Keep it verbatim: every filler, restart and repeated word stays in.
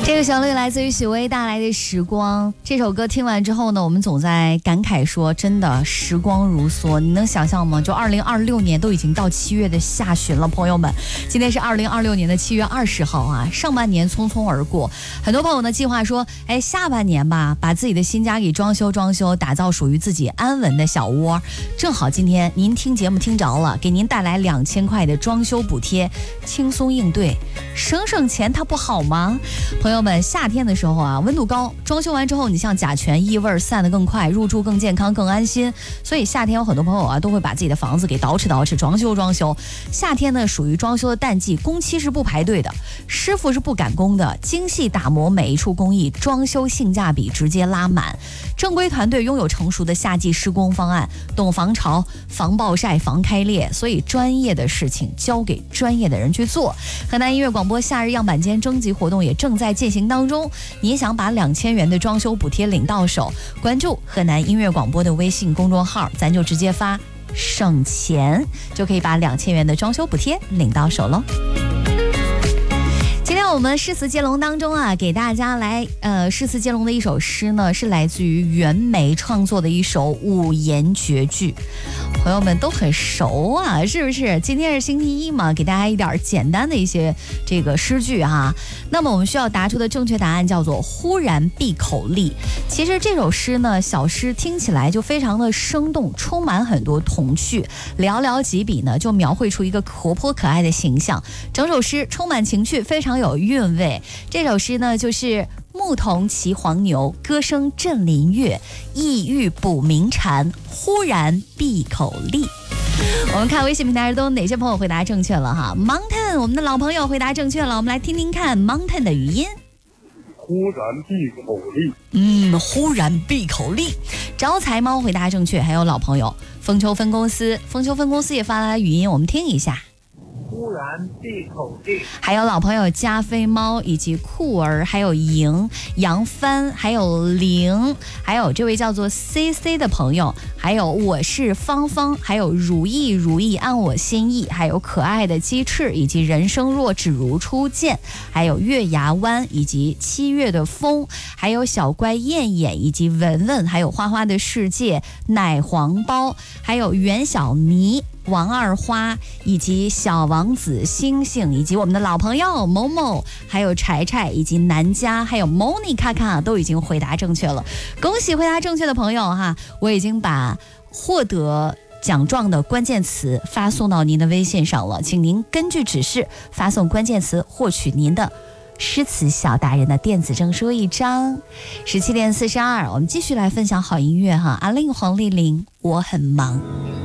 这个旋律来自于许巍带来的时光。这首歌听完之后呢，我们总在感慨说，真的时光如梭。你能想象吗？就二零二六年都已经到七月的下旬了，朋友们，今天是二零二六年的七月二十号啊，上半年匆匆而过。很多朋友呢计划说，哎，下半年吧，把自己的新家给装修装修，打造属于自己安稳的小窝。正好今天您听节目听着了，给您带来两千块的装修补贴，轻松应对，省省钱，它不好吗？朋友们，夏天的时候啊，温度高，装修完之后，你像甲醛异味散得更快，入住更健康更安心。所以夏天有很多朋友啊，都会把自己的房子给捯饬捯饬，装修装修。夏天呢，属于装修的淡季，工期是不排队的，师傅是不赶工的，精细打磨每一处工艺，装修性价比直接拉满。正规团队拥有成熟的夏季施工方案，懂防潮、防暴晒、防开裂，所以专业的事情交给专业的人去做。河南音乐广播夏日样板间征集活动也正在进行当中，你也想把两千元的装修补贴领到手，关注河南音乐广播的微信公众号，咱就直接发省钱，就可以把两千元的装修补贴领到手喽。今天我们诗词接龙当中啊，给大家来呃诗词接龙的一首诗呢，是来自于袁枚创作的一首五言绝句。朋友们都很熟啊，是不是？今天是星期一嘛，给大家一点简单的一些这个诗句哈。那么我们需要答出的正确答案叫做忽然闭口立。其实这首诗呢，小诗听起来就非常的生动，充满很多童趣，寥寥几笔呢就描绘出一个活泼可爱的形象。整首诗充满情趣，非常有韵味。这首诗呢就是牧童骑黄牛，歌声振林樾，意欲捕鸣蝉，忽然闭口立。我们看微信平台都有哪些朋友回答正确了哈 ？Mountain， 我们的老朋友回答正确了，我们来听听看 Mountain 的语音。 忽然闭口立， 嗯，忽然闭口立。招财猫回答正确，还有老朋友丰秋分公司，丰秋分公司也发来语音，我们听一下。 忽然闭口立， 还有老朋友加菲猫以及酷儿，还有莹、杨帆，还有玲，还有这位叫做 C C 的朋友，还有我是芳芳，还有如意如意按我心意，还有可爱的鸡翅，以及人生若只如初见，还有月牙湾，以及七月的风，还有小乖燕燕，以及文文，还有花花的世界，奶黄包，还有袁小妮、王二花，以及小王子星星，以及我们的老朋友某某，还有柴柴，以及南家，还有 Monica 卡都已经回答正确了。恭喜回答正确的朋友哈！我已经把获得奖状的关键词发送到您的微信上了，请您根据指示发送关键词，获取您的诗词小达人的电子证书一张。十七点四十二，我们继续来分享好音乐哈。阿令黄丽玲，我很忙。